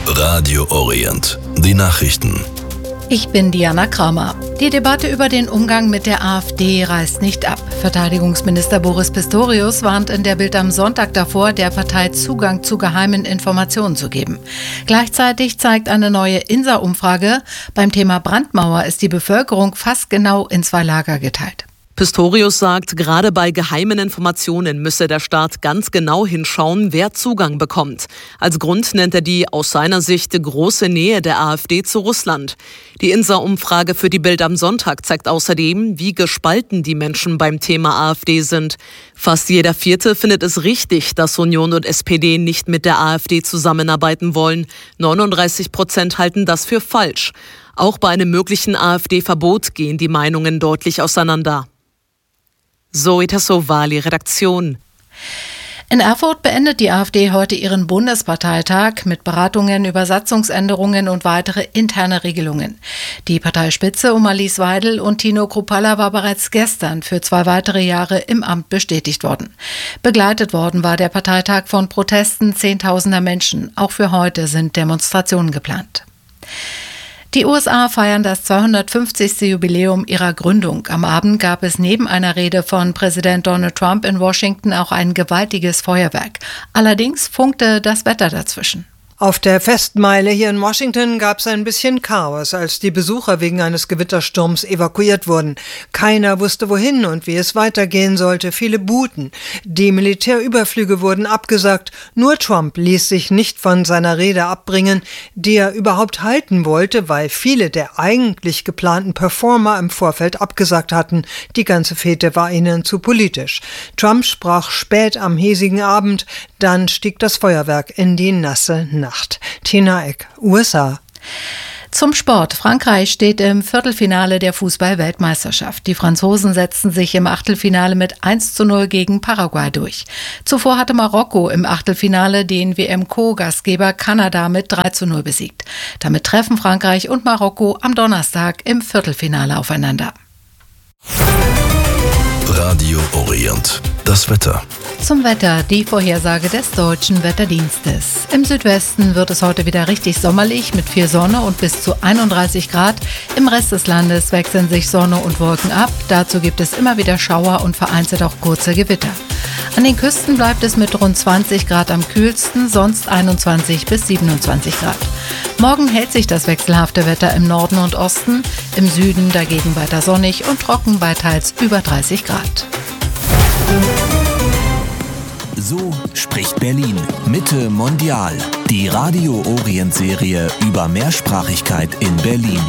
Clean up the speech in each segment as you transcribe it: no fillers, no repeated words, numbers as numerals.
Radio Orient. Die Nachrichten. Ich bin Diana Kramer. Die Debatte über den Umgang mit der AfD reißt nicht ab. Verteidigungsminister Boris Pistorius warnt in der Bild am Sonntag davor, der Partei Zugang zu geheimen Informationen zu geben. Gleichzeitig zeigt eine neue INSA-Umfrage, beim Thema Brandmauer ist die Bevölkerung fast genau in zwei Lager geteilt. Pistorius sagt, gerade bei geheimen Informationen müsse der Staat ganz genau hinschauen, wer Zugang bekommt. Als Grund nennt er die aus seiner Sicht große Nähe der AfD zu Russland. Die INSA-Umfrage für die Bild am Sonntag zeigt außerdem, wie gespalten die Menschen beim Thema AfD sind. Fast jeder Vierte findet es richtig, dass Union und SPD nicht mit der AfD zusammenarbeiten wollen. 39% halten das für falsch. Auch bei einem möglichen AfD-Verbot gehen die Meinungen deutlich auseinander. Zoe Tassovali, Redaktion. In Erfurt beendet die AfD heute ihren Bundesparteitag mit Beratungen über Satzungsänderungen und weitere interne Regelungen. Die Parteispitze um Alice Weidel und Tino Kruppalla war bereits gestern für 2 weitere Jahre im Amt bestätigt worden. Begleitet worden war der Parteitag von Protesten Zehntausender Menschen. Auch für heute sind Demonstrationen geplant. Die USA feiern das 250. Jubiläum ihrer Gründung. Am Abend gab es neben einer Rede von Präsident Donald Trump in Washington auch ein gewaltiges Feuerwerk. Allerdings funkte das Wetter dazwischen. Auf der Festmeile hier in Washington gab es ein bisschen Chaos, als die Besucher wegen eines Gewittersturms evakuiert wurden. Keiner wusste wohin und wie es weitergehen sollte. Viele buhten. Die Militärüberflüge wurden abgesagt. Nur Trump ließ sich nicht von seiner Rede abbringen, die er überhaupt halten wollte, weil viele der eigentlich geplanten Performer im Vorfeld abgesagt hatten. Die ganze Fete war ihnen zu politisch. Trump sprach spät am hiesigen Abend, dann stieg das Feuerwerk in die nasse Nacht. Tina Eck, USA. Zum Sport. Frankreich steht im Viertelfinale der Fußball-Weltmeisterschaft. Die Franzosen setzten sich im Achtelfinale mit 1:0 gegen Paraguay durch. Zuvor hatte Marokko im Achtelfinale den WM-Co-Gastgeber Kanada mit 3:0 besiegt. Damit treffen Frankreich und Marokko am Donnerstag im Viertelfinale aufeinander. Radio Orient. Das Wetter. Zum Wetter die Vorhersage des Deutschen Wetterdienstes. Im Südwesten wird es heute wieder richtig sommerlich mit viel Sonne und bis zu 31 Grad. Im Rest des Landes wechseln sich Sonne und Wolken ab. Dazu gibt es immer wieder Schauer und vereinzelt auch kurze Gewitter. An den Küsten bleibt es mit rund 20 Grad am kühlsten, sonst 21 bis 27 Grad. Morgen hält sich das wechselhafte Wetter im Norden und Osten, im Süden dagegen weiter sonnig und trocken bei teils über 30 Grad. So spricht Berlin. Mitte Mondial. Die Radio Orient Serie über Mehrsprachigkeit in Berlin.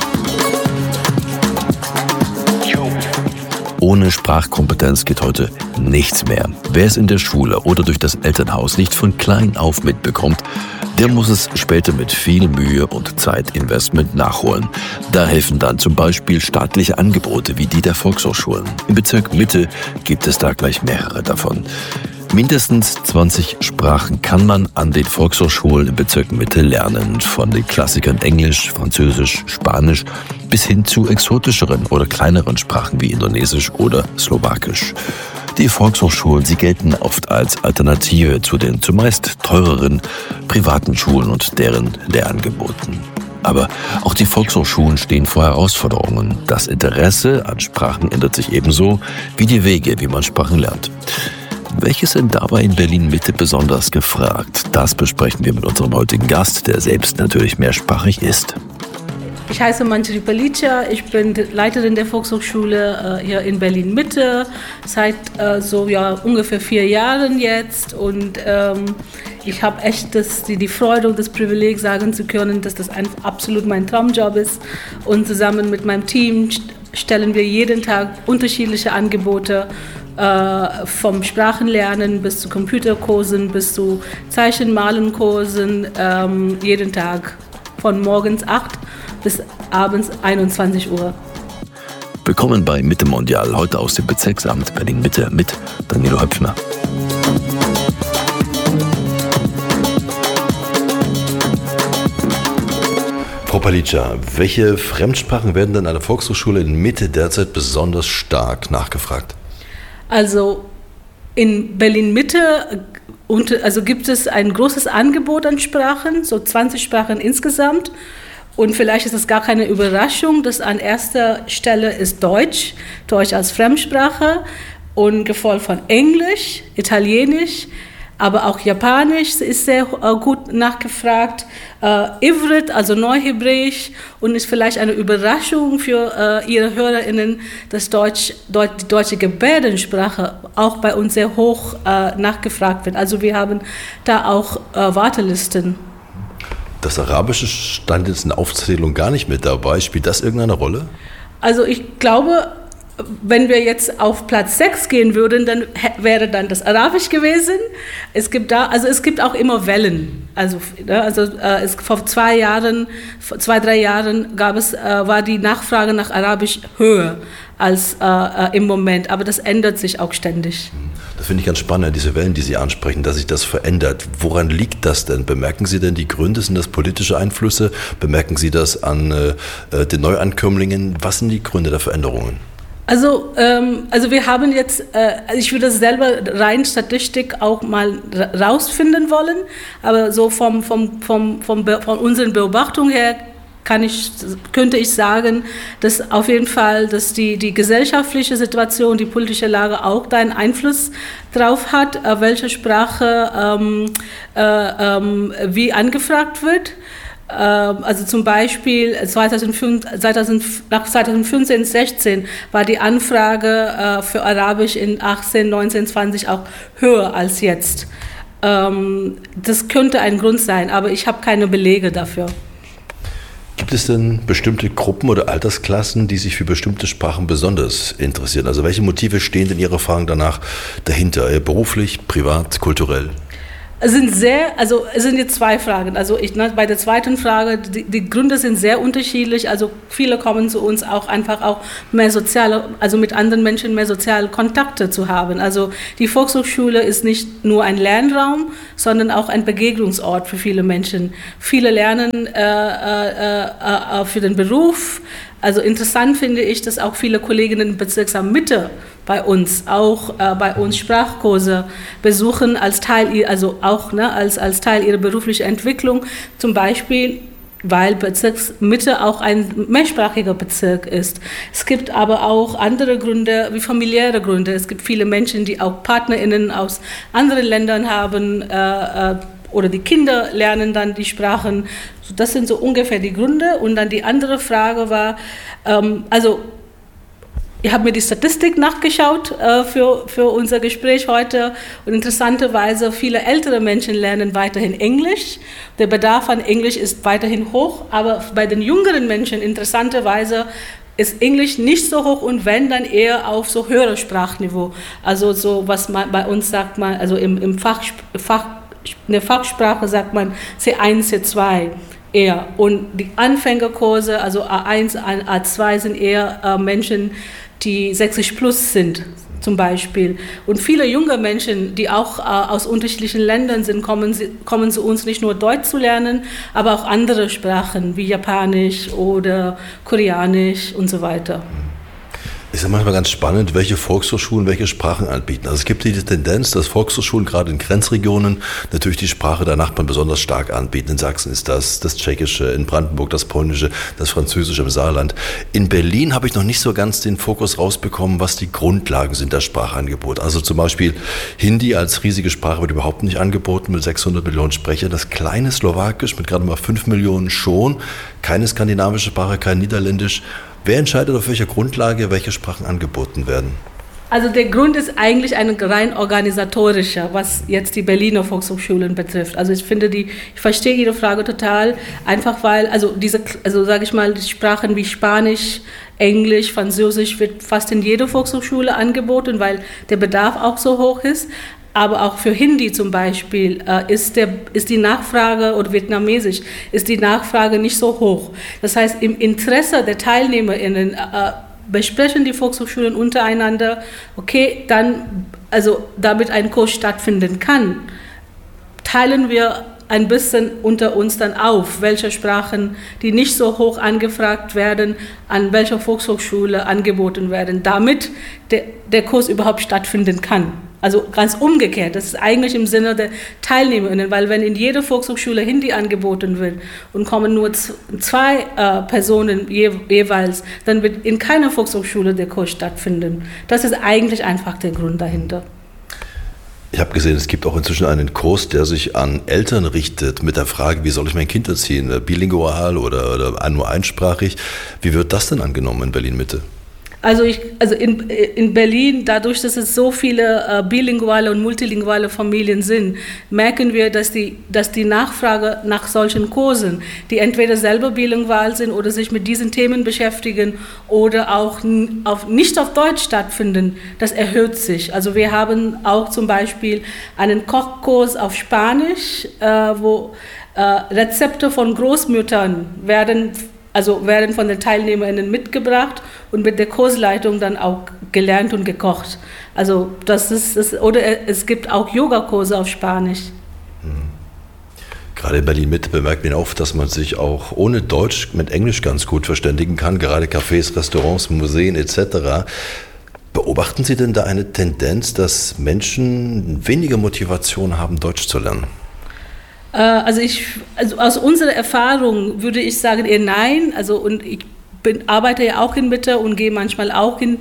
Ohne Sprachkompetenz geht heute nichts mehr. Wer es in der Schule oder durch das Elternhaus nicht von klein auf mitbekommt, der muss es später mit viel Mühe und Zeitinvestment nachholen. Da helfen dann zum Beispiel staatliche Angebote wie die der Volkshochschulen. Im Bezirk Mitte gibt es da gleich mehrere davon. Mindestens 20 Sprachen kann man an den Volkshochschulen im Bezirk Mitte lernen. Von den Klassikern Englisch, Französisch, Spanisch bis hin zu exotischeren oder kleineren Sprachen wie Indonesisch oder Slowakisch. Die Volkshochschulen, sie gelten oft als Alternative zu den zumeist teureren privaten Schulen und deren Lehrangeboten. Aber auch die Volkshochschulen stehen vor Herausforderungen. Das Interesse an Sprachen ändert sich ebenso wie die Wege, wie man Sprachen lernt. Welche sind dabei in Berlin-Mitte besonders gefragt? Das besprechen wir mit unserem heutigen Gast, der selbst natürlich mehrsprachig ist. Ich heiße Manjari Palicha, ich bin Leiterin der Volkshochschule hier in Berlin-Mitte seit ungefähr 4 Jahren jetzt und ich habe echt die Freude und das Privileg sagen zu können, dass das absolut mein Traumjob ist und zusammen mit meinem Team stellen wir jeden Tag unterschiedliche Angebote vom Sprachenlernen bis zu Computerkursen, bis zu Zeichenmalenkursen, jeden Tag von morgens 8 bis abends 21 Uhr. Willkommen bei Mitte Mondial, heute aus dem Bezirksamt Berlin-Mitte mit Danilo Höpfner. Frau Palicha, welche Fremdsprachen werden denn an der Volkshochschule in Mitte derzeit besonders stark nachgefragt? Also in Berlin-Mitte also gibt es ein großes Angebot an Sprachen, so 20 Sprachen insgesamt. Und vielleicht ist es gar keine Überraschung, dass an erster Stelle ist Deutsch als Fremdsprache und gefolgt von Englisch, Italienisch, aber auch Japanisch ist sehr gut nachgefragt, Ivrit, also Neuhebräisch, und ist vielleicht eine Überraschung für Ihre HörerInnen, dass die deutsche Gebärdensprache auch bei uns sehr hoch nachgefragt wird. Also wir haben da auch Wartelisten. Das Arabische stand jetzt in der Aufzählung gar nicht mit dabei. Spielt das irgendeine Rolle? Also ich glaube, wenn wir jetzt auf Platz 6 gehen würden, dann wäre dann das Arabisch gewesen. Es gibt auch immer Wellen. Vor 2-3 Jahren war die Nachfrage nach Arabisch höher als im Moment. Aber das ändert sich auch ständig. Das finde ich ganz spannend, diese Wellen, die Sie ansprechen, dass sich das verändert. Woran liegt das denn? Bemerken Sie denn die Gründe? Sind das politische Einflüsse? Bemerken Sie das an den Neuankömmlingen? Was sind die Gründe der Veränderungen? Also wir haben jetzt, ich würde selber rein Statistik auch mal rausfinden wollen, aber so von unseren Beobachtungen her könnte ich sagen, dass auf jeden Fall, dass die gesellschaftliche Situation, die politische Lage auch da einen Einfluss drauf hat, welche Sprache wie angefragt wird. Also zum Beispiel 2015, 16 war die Anfrage für Arabisch in 18, 19, 20 auch höher als jetzt. Das könnte ein Grund sein, aber ich habe keine Belege dafür. Gibt es denn bestimmte Gruppen oder Altersklassen, die sich für bestimmte Sprachen besonders interessieren? Also welche Motive stehen in Ihrer Erfahrung danach dahinter? Beruflich, privat, kulturell? Es sind jetzt 2 Fragen. Bei der zweiten Frage, die Gründe sind sehr unterschiedlich. Also viele kommen zu uns auch einfach auch mehr mit anderen Menschen mehr soziale Kontakte zu haben. Also die Volkshochschule ist nicht nur ein Lernraum, sondern auch ein Begegnungsort für viele Menschen. Viele lernen für den Beruf. Also interessant finde ich, dass auch viele Kolleginnen im Bezirksamt Mitte bei uns Sprachkurse besuchen als Teil, als Teil ihrer beruflichen Entwicklung, zum Beispiel, weil Bezirksmitte auch ein mehrsprachiger Bezirk ist. Es gibt aber auch andere Gründe, wie familiäre Gründe. Es gibt viele Menschen, die auch PartnerInnen aus anderen Ländern haben, oder die Kinder lernen dann die Sprachen. Das sind so ungefähr die Gründe. Und dann die andere Frage war, ich habe mir die Statistik nachgeschaut für unser Gespräch heute, und interessanterweise viele ältere Menschen lernen weiterhin Englisch. Der Bedarf an Englisch ist weiterhin hoch, aber bei den jüngeren Menschen interessanterweise ist Englisch nicht so hoch, und wenn, dann eher auf so höherem Sprachniveau. Also so, was man bei uns sagt, in der Fachsprache sagt man C1, C2 eher. Und die Anfängerkurse, also A1, A2, sind eher Menschen, die 60 plus sind, zum Beispiel. Und viele junge Menschen, die auch aus unterschiedlichen Ländern sind, kommen zu uns nicht nur Deutsch zu lernen, aber auch andere Sprachen wie Japanisch oder Koreanisch und so weiter. Ist ja manchmal ganz spannend, welche Volkshochschulen welche Sprachen anbieten. Also es gibt die Tendenz, dass Volkshochschulen gerade in Grenzregionen natürlich die Sprache der Nachbarn besonders stark anbieten. In Sachsen ist das Tschechische, in Brandenburg das Polnische, das Französische im Saarland. In Berlin habe ich noch nicht so ganz den Fokus rausbekommen, was die Grundlagen sind der Sprachangebot. Also zum Beispiel Hindi als riesige Sprache wird überhaupt nicht angeboten mit 600 Millionen Sprechern. Das kleine Slowakisch mit gerade mal 5 Millionen schon. Keine skandinavische Sprache, kein Niederländisch. Wer entscheidet, auf welcher Grundlage welche Sprachen angeboten werden? Also der Grund ist eigentlich ein rein organisatorischer, was jetzt die Berliner Volkshochschulen betrifft. Also ich verstehe Ihre Frage total, einfach weil, sage ich mal, die Sprachen wie Spanisch, Englisch, Französisch wird fast in jeder Volkshochschule angeboten, weil der Bedarf auch so hoch ist. Aber auch für Hindi zum Beispiel ist die Nachfrage, oder Vietnamesisch, ist die Nachfrage nicht so hoch. Das heißt, im Interesse der TeilnehmerInnen besprechen die Volkshochschulen untereinander, okay, dann, damit ein Kurs stattfinden kann, teilen wir ein bisschen unter uns dann auf, welche Sprachen, die nicht so hoch angefragt werden, an welcher Volkshochschule angeboten werden, damit der Kurs überhaupt stattfinden kann. Also ganz umgekehrt, das ist eigentlich im Sinne der TeilnehmerInnen, weil wenn in jeder Volkshochschule Hindi angeboten wird und kommen nur 2 Personen jeweils, dann wird in keiner Volkshochschule der Kurs stattfinden. Das ist eigentlich einfach der Grund dahinter. Ich habe gesehen, es gibt auch inzwischen einen Kurs, der sich an Eltern richtet mit der Frage, wie soll ich mein Kind erziehen, bilingual oder nur einsprachig. Wie wird das denn angenommen in Berlin-Mitte? Also in Berlin, dadurch, dass es so viele bilinguale und multilinguale Familien sind, merken wir, dass die Nachfrage nach solchen Kursen, die entweder selber bilingual sind oder sich mit diesen Themen beschäftigen oder auch nicht auf Deutsch stattfinden, das erhöht sich. Also wir haben auch zum Beispiel einen Kochkurs auf Spanisch, wo Rezepte von Großmüttern werden von den TeilnehmerInnen mitgebracht und mit der Kursleitung dann auch gelernt und gekocht. Also oder es gibt auch Yogakurse auf Spanisch. Gerade in Berlin-Mitte bemerkt man oft, dass man sich auch ohne Deutsch mit Englisch ganz gut verständigen kann, gerade Cafés, Restaurants, Museen etc. Beobachten Sie denn da eine Tendenz, dass Menschen weniger Motivation haben, Deutsch zu lernen? Also aus unserer Erfahrung würde ich sagen eher nein. Und ich arbeite ja auch in Mitte und gehe manchmal auch in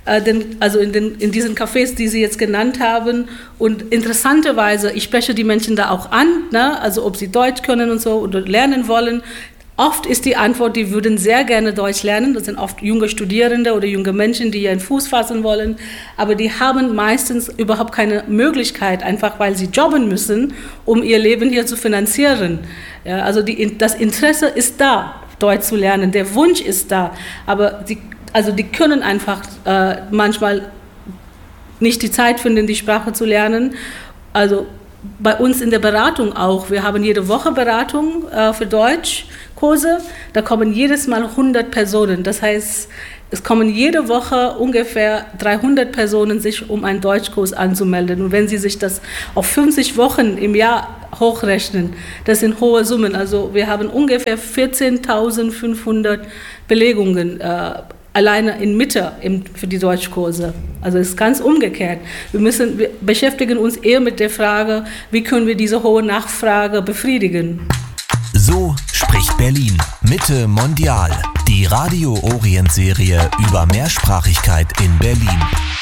diesen Cafés, die Sie jetzt genannt haben. Und interessanterweise, ich spreche die Menschen da auch an, ne? Also ob sie Deutsch können und so oder lernen wollen. Oft ist die Antwort, die würden sehr gerne Deutsch lernen. Das sind oft junge Studierende oder junge Menschen, die ihren Fuß fassen wollen. Aber die haben meistens überhaupt keine Möglichkeit, einfach weil sie jobben müssen, um ihr Leben hier zu finanzieren. Ja, also das Interesse ist da, Deutsch zu lernen. Der Wunsch ist da. Aber die können einfach manchmal nicht die Zeit finden, die Sprache zu lernen. Also bei uns in der Beratung auch. Wir haben jede Woche Beratung für Deutschkurse. Da kommen jedes Mal 100 Personen. Das heißt, es kommen jede Woche ungefähr 300 Personen, sich um einen Deutschkurs anzumelden. Und wenn Sie sich das auf 50 Wochen im Jahr hochrechnen, das sind hohe Summen. Also wir haben ungefähr 14.500 Belegungen alleine in Mitte für die Deutschkurse. Also es ist ganz umgekehrt. Wir beschäftigen uns eher mit der Frage, wie können wir diese hohe Nachfrage befriedigen. So spricht Berlin. Mitte Mondial. Die Radio Orient-Serie über Mehrsprachigkeit in Berlin.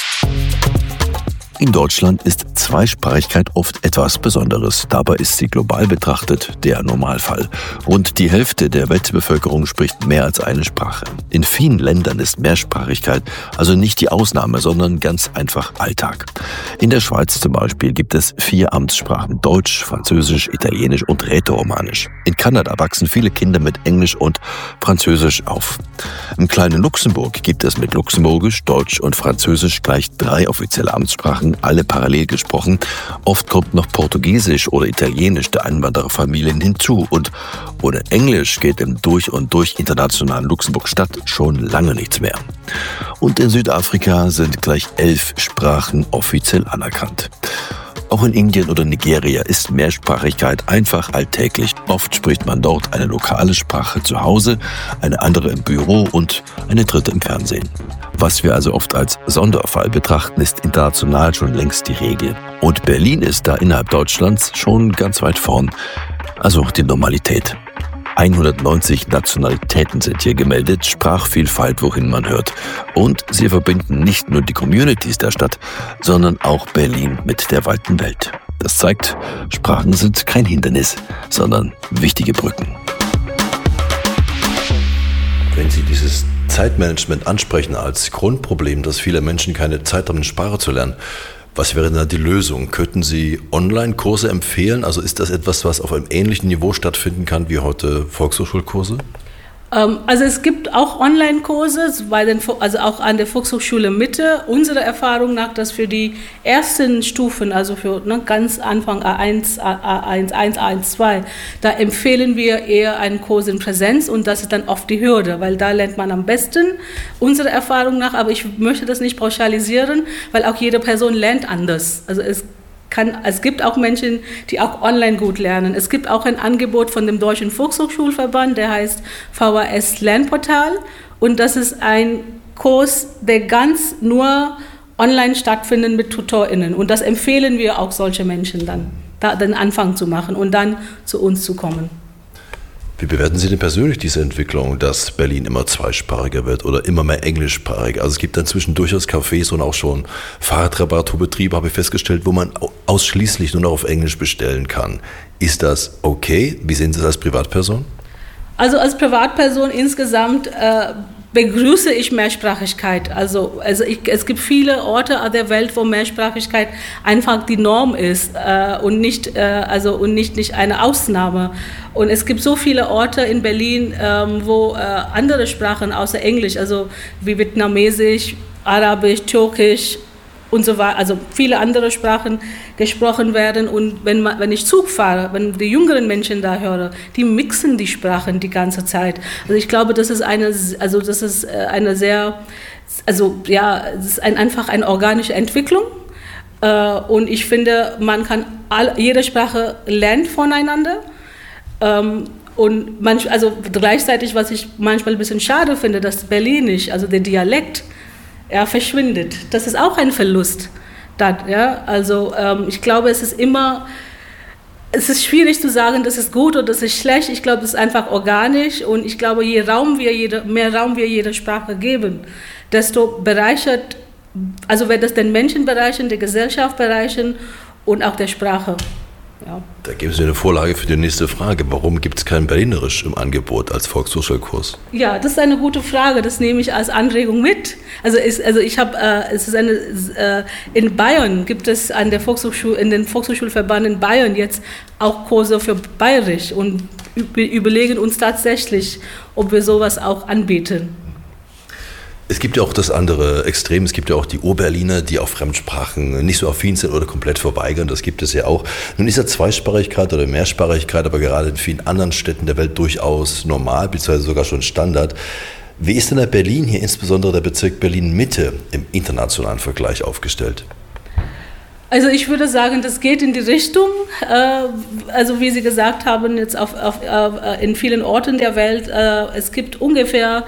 In Deutschland ist Zweisprachigkeit oft etwas Besonderes. Dabei ist sie global betrachtet der Normalfall. Rund die Hälfte der Weltbevölkerung spricht mehr als eine Sprache. In vielen Ländern ist Mehrsprachigkeit also nicht die Ausnahme, sondern ganz einfach Alltag. In der Schweiz zum Beispiel gibt es 4 Amtssprachen: Deutsch, Französisch, Italienisch und Rätoromanisch. In Kanada wachsen viele Kinder mit Englisch und Französisch auf. Im kleinen Luxemburg gibt es mit Luxemburgisch, Deutsch und Französisch gleich 3 offizielle Amtssprachen, alle parallel gesprochen. Oft kommt noch Portugiesisch oder Italienisch der Einwandererfamilien hinzu. Und ohne Englisch geht im durch und durch internationalen Luxemburg-Stadt schon lange nichts mehr. Und in Südafrika sind gleich 11 Sprachen offiziell anerkannt. Auch in Indien oder Nigeria ist Mehrsprachigkeit einfach alltäglich. Oft spricht man dort eine lokale Sprache zu Hause, eine andere im Büro und eine dritte im Fernsehen. Was wir also oft als Sonderfall betrachten, ist international schon längst die Regel. Und Berlin ist da innerhalb Deutschlands schon ganz weit vorn. Also die Normalität. 190 Nationalitäten sind hier gemeldet, Sprachvielfalt, wohin man hört. Und sie verbinden nicht nur die Communities der Stadt, sondern auch Berlin mit der weiten Welt. Das zeigt, Sprachen sind kein Hindernis, sondern wichtige Brücken. Wenn Sie dieses Zeitmanagement ansprechen als Grundproblem, dass viele Menschen keine Zeit haben, eine Sprache zu lernen, was wäre denn da die Lösung? Könnten Sie Online-Kurse empfehlen? Also ist das etwas, was auf einem ähnlichen Niveau stattfinden kann wie heute Volkshochschulkurse? Also es gibt auch Online-Kurse, also auch an der Volkshochschule Mitte. Unserer Erfahrung nach, dass für die ersten Stufen, also für ganz Anfang A1, A1, 2, da empfehlen wir eher einen Kurs in Präsenz und das ist dann oft die Hürde, weil da lernt man am besten, unserer Erfahrung nach. Aber ich möchte das nicht pauschalisieren, weil auch jede Person lernt anders. Also es gibt auch Menschen, die auch online gut lernen. Es gibt auch ein Angebot von dem Deutschen Volkshochschulverband, der heißt VHS Lernportal. Und das ist ein Kurs, der ganz nur online stattfindet mit TutorInnen. Und das empfehlen wir auch solche Menschen dann, da den Anfang zu machen und dann zu uns zu kommen. Wie bewerten Sie denn persönlich diese Entwicklung, dass Berlin immer zweisprachiger wird oder immer mehr englischsprachig? Also es gibt inzwischen durchaus Cafés und auch schon Fahrradreparaturbetriebe, habe ich festgestellt, wo man ausschließlich nur noch auf Englisch bestellen kann. Ist das okay? Wie sehen Sie das als Privatperson? Also als Privatperson insgesamt begrüße ich Mehrsprachigkeit. Es gibt viele Orte der Welt, wo Mehrsprachigkeit einfach die Norm ist und nicht eine Ausnahme. Und es gibt so viele Orte in Berlin, wo andere Sprachen außer Englisch, also wie Vietnamesisch, Arabisch, Türkisch und so weiter, also viele andere Sprachen gesprochen werden. Und wenn ich Zug fahre, wenn die jüngeren Menschen da höre, die mixen die Sprachen die ganze Zeit. Also ich glaube, das ist einfach eine organische Entwicklung. Und ich finde, man kann jede Sprache lernt voneinander. Und gleichzeitig, was ich manchmal ein bisschen schade finde, dass Berlinisch, also der Dialekt, verschwindet. Das ist auch ein Verlust. Ich glaube, es ist schwierig zu sagen, das ist gut oder das ist schlecht. Ich glaube, es ist einfach organisch und ich glaube, je mehr Raum wir jeder Sprache geben, desto bereichert, also wird das den Menschen bereichern, die Gesellschaft bereichern und auch der Sprache. Ja. Da geben Sie eine Vorlage für die nächste Frage. Warum gibt es kein Berlinerisch im Angebot als Volkshochschulkurs? Ja, das ist eine gute Frage. Das nehme ich als Anregung mit. In Bayern gibt es in den Volkshochschulverband in Bayern jetzt auch Kurse für Bayerisch und wir überlegen uns tatsächlich, ob wir sowas auch anbieten. Es gibt ja auch das andere Extrem, es gibt ja auch die Urberliner, die auf Fremdsprachen nicht so affin sind oder komplett verweigern, das gibt es ja auch. Nun ist ja Zweisprachigkeit oder Mehrsprachigkeit aber gerade in vielen anderen Städten der Welt durchaus normal, beziehungsweise sogar schon Standard. Wie ist denn der Berlin, hier insbesondere der Bezirk Berlin-Mitte, im internationalen Vergleich aufgestellt? Also ich würde sagen, das geht in die Richtung, also wie Sie gesagt haben, jetzt in vielen Orten der Welt, es gibt ungefähr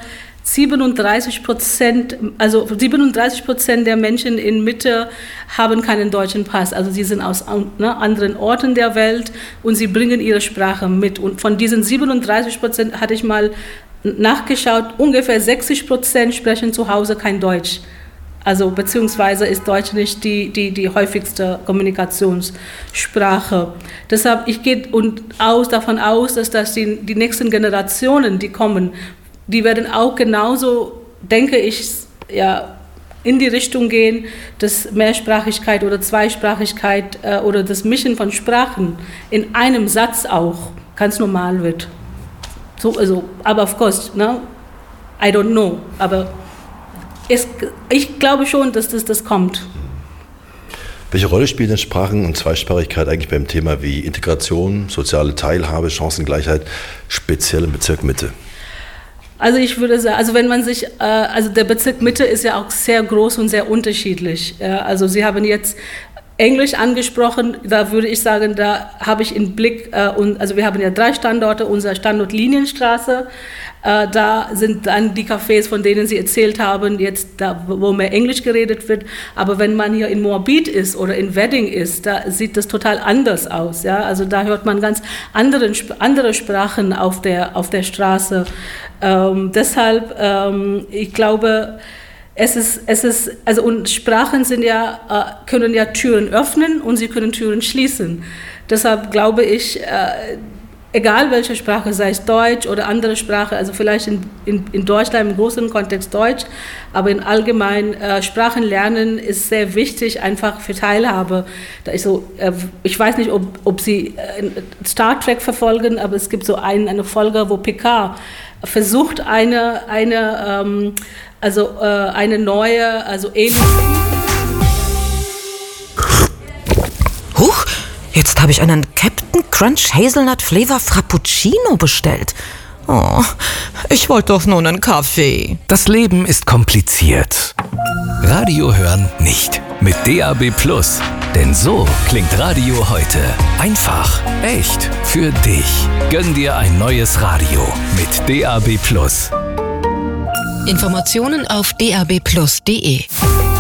37% der Menschen in Mitte haben keinen deutschen Pass. Also sie sind aus anderen Orten der Welt und sie bringen ihre Sprache mit. Und von diesen 37% hatte ich mal nachgeschaut, ungefähr 60% sprechen zu Hause kein Deutsch. Also beziehungsweise ist Deutsch nicht die häufigste Kommunikationssprache. Deshalb, ich gehe davon aus, dass das die nächsten Generationen, die kommen, die werden auch genauso, denke ich, ja, in die Richtung gehen, dass Mehrsprachigkeit oder Zweisprachigkeit oder das Mischen von Sprachen in einem Satz auch ganz normal wird. Aber of course, I don't know. Aber ich glaube schon, dass das kommt. Welche Rolle spielen denn Sprachen und Zweisprachigkeit eigentlich beim Thema wie Integration, soziale Teilhabe, Chancengleichheit, speziell im Bezirk Mitte? Also ich würde sagen, wenn man sich, der Bezirk Mitte ist ja auch sehr groß und sehr unterschiedlich. Also Sie haben jetzt Englisch angesprochen, da würde ich sagen, da habe ich im Blick, also wir haben ja 3 Standorte, unser Standort Linienstraße, da sind dann die Cafés, von denen Sie erzählt haben, jetzt da, wo mehr Englisch geredet wird, aber wenn man hier in Moabit ist oder in Wedding ist, da sieht das total anders aus, ja, also da hört man ganz andere Sprachen auf der Straße, deshalb, ich glaube, und Sprachen können ja Türen öffnen und sie können Türen schließen. Deshalb glaube ich, egal welche Sprache, sei es Deutsch oder andere Sprache, also vielleicht in Deutschland im großen Kontext Deutsch, aber in allgemein Sprachen lernen ist sehr wichtig, einfach für Teilhabe. Da ist so, ich weiß nicht, ob Sie Star Trek verfolgen, aber es gibt so eine Folge, wo Picard versucht eine neue, Alien. Huch, jetzt habe ich einen Captain Crunch Hazelnut Flavor Frappuccino bestellt. Oh, ich wollte doch nur einen Kaffee. Das Leben ist kompliziert. Radio hören nicht. Mit DAB+. Denn so klingt Radio heute. Einfach, echt, für dich. Gönn dir ein neues Radio mit DAB+. Informationen auf dabplus.de.